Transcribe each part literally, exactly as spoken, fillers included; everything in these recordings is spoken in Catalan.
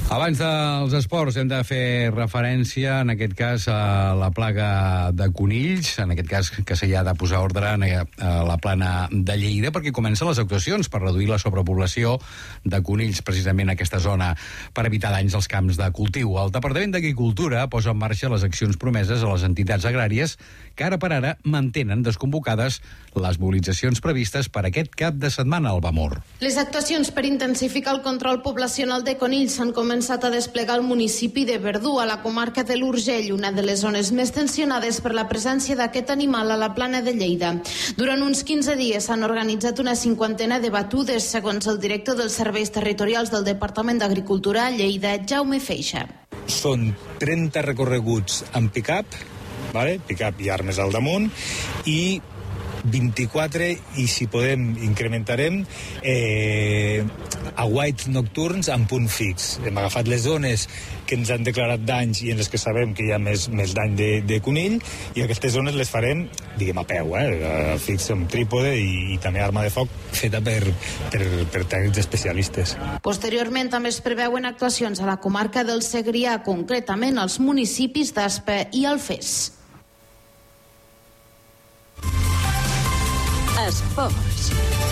Abans dels esports hem de fer referència, en aquest cas, a la plaga de conills, en aquest cas que s'hi ha de posar ordre a la plana de Lleida, perquè comencen les actuacions per reduir la sobrepoblació de conills precisament a aquesta zona per evitar danys als camps de cultiu. El Departament d'Agricultura posa en marxa les accions promeses a les entitats agràries que ara per ara mantenen desconvocades les mobilitzacions previstes per aquest cap de setmana al Vamor. Les actuacions per intensificar el control poblacional de conills s'han començat a desplegar al municipi de Verdú, a la comarca de l'Urgell, una de les zones més tensionades per la presència d'aquest animal a la plana de Lleida. Durant uns quinze dies s'han organitzat una cinquantena de batudes, segons el director dels serveis territorials del Departament d'Agricultura a Lleida, Jaume Feixa. Són trenta recorreguts amb pick-up, vale? pick-up i armes al damunt, i vint-i-quatre, i si podem incrementarem, eh, a white nocturns en punt fix. Hem agafat les zones que ens han declarat danys i en les que sabem que hi ha més, més dany de, de conill, i aquestes zones les farem, diguem, a peu, eh, fix amb trípode i, i també arma de foc feta per, per, per tècnics especialistes. Posteriorment també es preveuen actuacions a la comarca del Segrià, concretament als municipis d'Aspa i Alfés. Esports.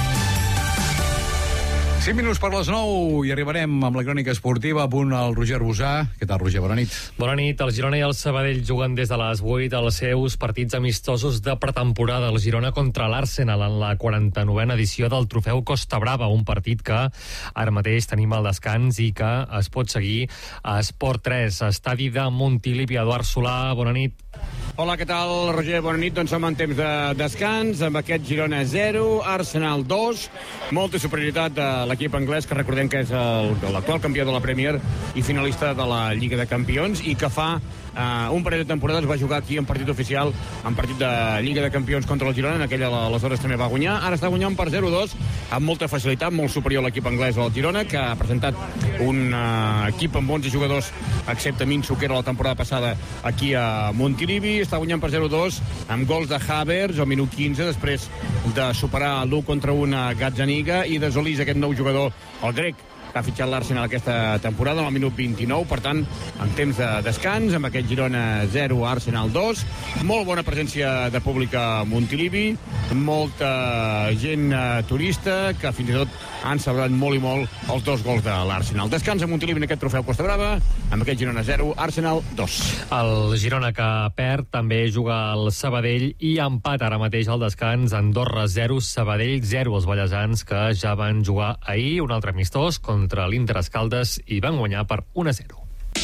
cinc minuts per les nou i arribarem amb la crònica esportiva. A punt el Roger Bosà. Què tal, Roger? Bona nit. Bona nit. El Girona i el Sabadell juguen des de les vuit als seus partits amistosos de pretemporada. El Girona contra l'Arsenal en la quaranta-novena edició del Trofeu Costa Brava, un partit que ara mateix tenim al descans i que es pot seguir a Esport tres, estadi de Montilivi. Eduard Solà, bona nit. Hola, què tal, Roger? Bona nit. Doncs som en temps de descans, amb aquest Girona zero, Arsenal dos, molta superioritat de l'equip anglès, que recordem que és l'actual campió de la Premier i finalista de la Lliga de Campions, i que fa Uh, un parell de temporades va jugar aquí en partit oficial, en partit de Lliga de Campions contra el Girona. En aquella aleshores també va guanyar. Ara està guanyant per zero dos amb molta facilitat, molt superior a l'equip anglès al Girona, que ha presentat un uh, equip amb onze jugadors, excepte Minso, que era la temporada passada aquí a Montilivi. Està guanyant per zero dos amb gols de Havertz al minut quinze, després de superar l'u contra un a Gazzaniga, i de Zolis, aquest nou jugador, el grec, que ha fitxat l'Arsenal aquesta temporada al minut vint-i-nou. Per tant, en temps de descans, amb aquest Girona zero, Arsenal dos. Molt bona presència de públic a Montilivi, molta gent uh, turista, que fins i tot han celebrat molt i molt els dos gols de l'Arsenal. Descans a Montilivi en aquest trofeu Costa Brava, amb aquest Girona zero, Arsenal dos. El Girona, que perd, també juga al Sabadell i empat ara mateix al descans. Andorra zero, Sabadell zero. Els ballesans, que ja van jugar ahir un altre amistós contra l'Inter Escaldes i van guanyar per un a zero.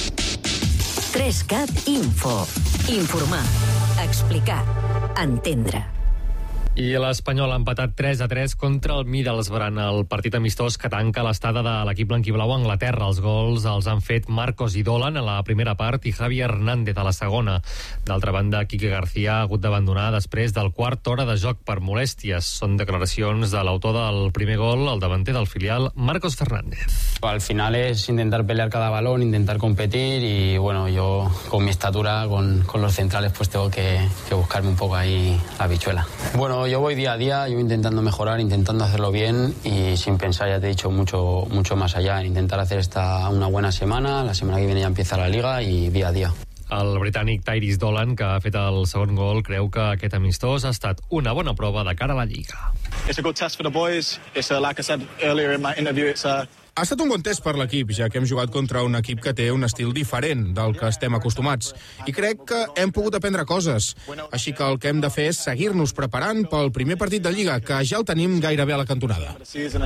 tres cat Info. Informar, explicar, entendre. I l'Espanyol ha empatat tres a tres contra el Middlesbrough en el partit amistós que tanca l'estada de l'equip blanquiblau a Anglaterra. Els gols els han fet Marcos i Dolan a la primera part i Javi Hernández a la segona. D'altra banda, Quique García ha hagut d'abandonar després del quart hora de joc per molèsties. Són declaracions de l'autor del primer gol, el davanter del filial, Marcos Fernández. Al final es intentar pelear cada balón, intentar competir, y bueno, yo con mi estatura, con, con los centrales, pues tengo que, que buscarme un poco ahí la bichuela. Bueno, yo voy día a día, yo intentando mejorar, intentando hacerlo bien y sin pensar, ya te he dicho, mucho, mucho más allá, en intentar hacer esta una buena semana. La semana que viene ya empieza la Liga y día a día. El britànic Tyrese Dolan, que ha fet el segon gol, creu que aquest amistós ha estat una bona prova de cara a la Lliga. It's a good test for the boys. It's a, like I said earlier in my interview, it's a Ha estat un bon test per l'equip, ja que hem jugat contra un equip que té un estil diferent del que estem acostumats. I crec que hem pogut aprendre coses. Així que el que hem de fer és seguir-nos preparant pel primer partit de Lliga, que ja el tenim gairebé a la cantonada.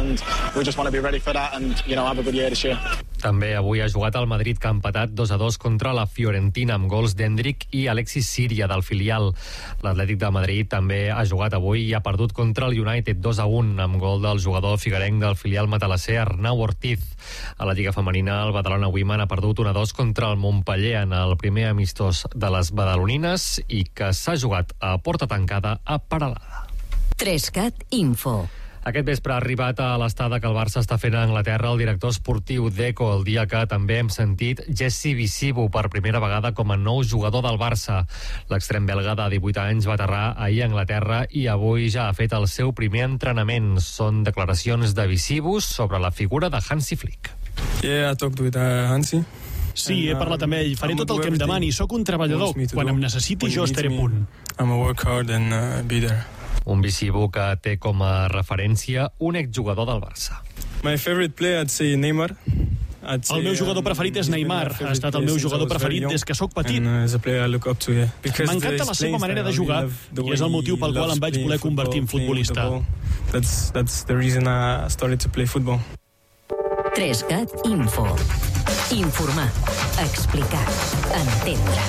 També avui ha jugat el Madrid, que ha empatat dos a dos contra la Fiorentina, amb gols d'Endrick i Alexis Síria, del filial. L'Atlètic de Madrid també ha jugat avui i ha perdut contra el United dos a un, amb gol del jugador figuerenc del filial matalasser, Arnau Ortiz. A la Lliga Femenina, el Badalona Women ha perdut un a dos contra el Montpeller en el primer amistós de les badalonines i que s'ha jugat a porta tancada a Peralada. tres cat Info. Aquest vespre ha arribat a l'estada que el Barça està fent a Anglaterra el director esportiu d'Eco, el dia que també hem sentit Jesse Visibu per primera vegada com a nou jugador del Barça. L'extrem belga de divuit anys va aterrar ahir a Anglaterra i avui ja ha fet el seu primer entrenament. Són declaracions de Visibu sobre la figura de Hansi Flick. Yeah, I talked with uh, Hansi. Sí, he parlat amb ell. Faré tot el que em demani. Soc un treballador. Quan em necessiti, jo estaré a punt. I'm a work hard and uh, be there. Un Bissibu que té com a referència un exjugador del Barça. My favorite player, I'd say Neymar. El meu jugador preferit és Neymar. Ha estat el meu jugador preferit des que sóc petit. M'encanta la seva manera de jugar i és el motiu pel qual em vaig voler convertir en futbolista. That's, that's the reason I started to play football. tres cat Info. Informar, explicar, entendre.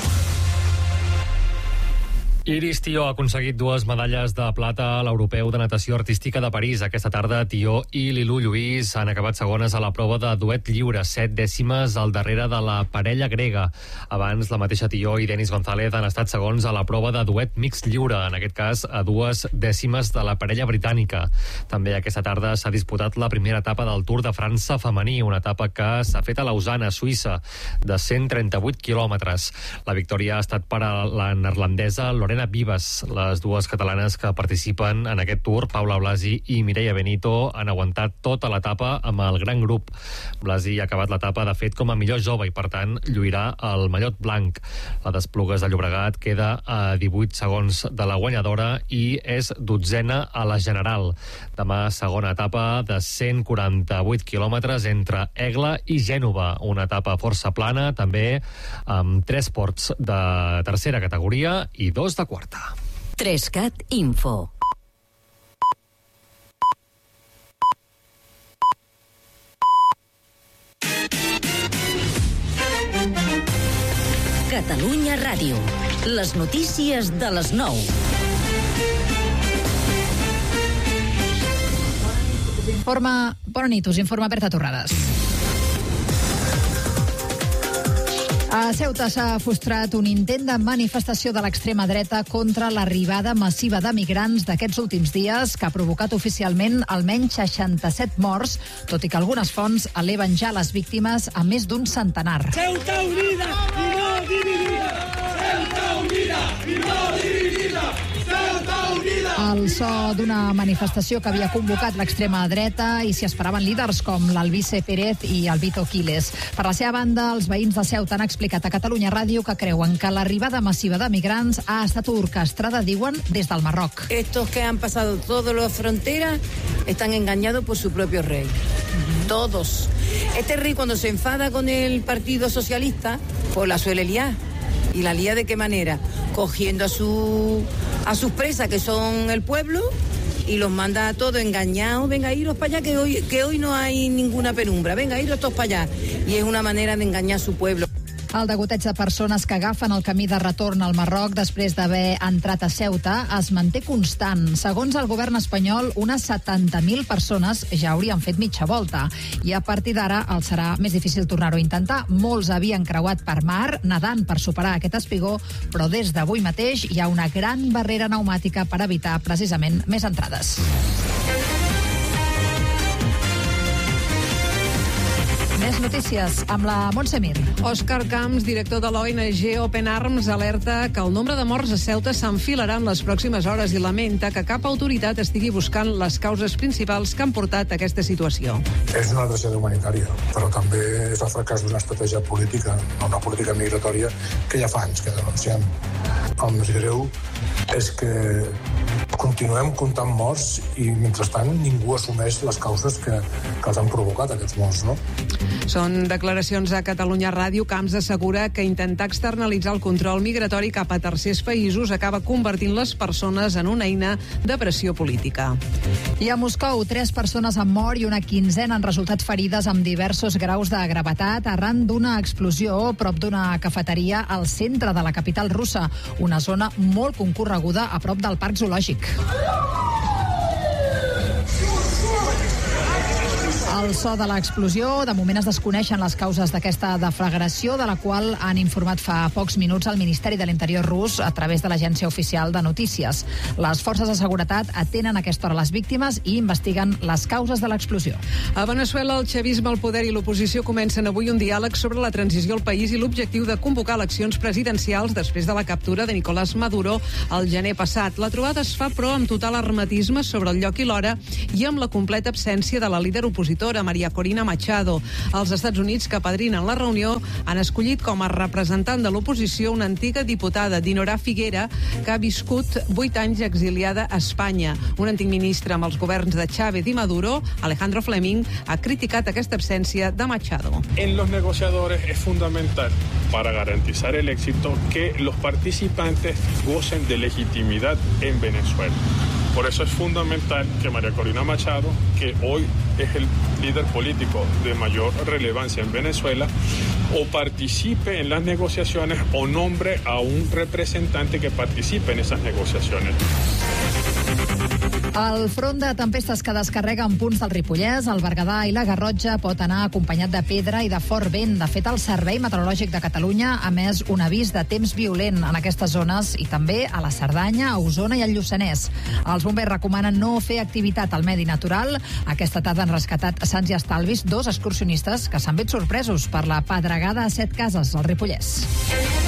Iris Tió ha aconseguit dues medalles de plata a l'Europeu de Natació Artística de París. Aquesta tarda, Tió i Lilú Lluís han acabat segones a la prova de duet lliure, set dècimes al darrere de la parella grega. Abans, la mateixa Tió i Denis González han estat segons a la prova de duet mixt lliure, en aquest cas a dues dècimes de la parella britànica. També aquesta tarda s'ha disputat la primera etapa del Tour de França femení, una etapa que s'ha fet a Lausana, Suïssa, de cent trenta-vuit quilòmetres. La victòria ha estat per a la neerlandesa Lorena Vives. Les dues catalanes que participen en aquest Tour, Paula Blasi i Mireia Benito, han aguantat tota l'etapa amb el gran grup. Blasi ha acabat l'etapa, de fet, com a millor jove i, per tant, lluirà el mallot blanc. La d'Esplugues de Llobregat queda a divuit segons de la guanyadora i és dotzena a la general. Demà, segona etapa de cent quaranta-vuit quilòmetres entre Egla i Gènova. Una etapa força plana, també amb tres ports de tercera categoria i dos de quarta. tres cat Info. Catalunya Ràdio. Les notícies de les nou. Informa... Bona nit, us informa Berta Torrades. A Ceuta s'ha frustrat un intent de manifestació de l'extrema dreta contra l'arribada massiva de migrants d'aquests últims dies, que ha provocat oficialment almenys seixanta-set morts, tot i que algunes fonts eleven ja les víctimes a més d'un centenar. Ceuta unida i no dividida! Ceuta unida i no dividida! Ceuta unida! El so d'una manifestació que havia convocat l'extrema dreta i s'hi esperaven líders com l'Albice Pérez i el Vito Quiles. Per la seva banda, els veïns de Ceuta han explicat a Catalunya Ràdio que creuen que l'arribada massiva de migrants ha estat orquestrada, diuen, des del Marroc. Estos que han pasado todas las fronteras están engañados por su propio rey. Uh-huh. Todos. Este rey, cuando se enfada con el Partido Socialista, pues la suele liar. ¿Y la lía de qué manera? Cogiendo a, su, a sus presas, que son el pueblo, y los manda a todos engañados. Venga, iros para allá, que hoy, que hoy no hay ninguna penumbra. Venga, iros todos para allá. Y es una manera de engañar a su pueblo. El degoteig de persones que agafen el camí de retorn al Marroc després d'haver entrat a Ceuta es manté constant. Segons el govern espanyol, unes setanta mil persones ja haurien fet mitja volta. I a partir d'ara els serà més difícil tornar-ho a intentar. Molts havien creuat per mar, nedant per superar aquest espigó, però des d'avui mateix hi ha una gran barrera pneumàtica per evitar precisament més entrades. Més notícies amb la Montse Mir. Òscar Camps, director de l'O N G Open Arms, alerta que el nombre de morts a Ceuta s'enfilarà en les pròximes hores i lamenta que cap autoritat estigui buscant les causes principals que han portat a aquesta situació. És una tragèdia humanitària, però també és el fracàs d'una estratègia política, una política migratòria que ja fa anys que denunciem. El més greu és que continuem comptant morts i, mentrestant, ningú assumeix les causes que, que els han provocat aquests morts, no? Són declaracions a Catalunya Ràdio. Camps assegura que intentar externalitzar el control migratori cap a tercers països acaba convertint les persones en una eina de pressió política. I a Moscou, tres persones han mort i una quinzena han resultat ferides amb diversos graus de gravetat arran d'una explosió prop d'una cafeteria al centre de la capital russa, una zona molt concorreguda a prop del parc zoològic. El so de l'explosió, de moment es desconeixen les causes d'aquesta deflagració, de la qual han informat fa pocs minuts el Ministeri de l'Interior rus a través de l'agència oficial de notícies. Les forces de seguretat atenen a aquesta hora les víctimes i investiguen les causes de l'explosió. A Veneçuela, el chavisme, el poder i l'oposició comencen avui un diàleg sobre la transició al país i l'objectiu de convocar eleccions presidencials després de la captura de Nicolás Maduro el gener passat. La trobada es fa, però, amb total hermetisme sobre el lloc i l'hora i amb la completa absència de la líder opositora negociadora, Maria Corina Machado. Els Estats Units, que padrinen la reunió, han escollit com a representant de l'oposició una antiga diputada, Dinorah Figuera, que ha viscut vuit anys exiliada a Espanya. Un antic ministre amb els governs de Chávez i Maduro, Alejandro Fleming, ha criticat aquesta absència de Machado. En los negociadores es fundamental para garantizar el éxito que los participantes gocen de legitimidad en Venezuela. Por eso es fundamental que María Corina Machado, que hoy es el líder político de mayor relevancia en Venezuela, o participe en las negociaciones o nombre a un representante que participe en esas negociaciones. El front de tempestes que descarrega en punts del Ripollès, el Berguedà i la Garrotxa pot anar acompanyat de pedra i de fort vent. De fet, el Servei Meteorològic de Catalunya ha emès un avís de temps violent en aquestes zones i també a la Cerdanya, a Osona i al Lluçanès. Els bombers recomanen no fer activitat al medi natural. Aquesta tarda han rescatat sans i estalvis dos excursionistes que s'han vist sorpresos per la pedregada a Set Cases, al Ripollès.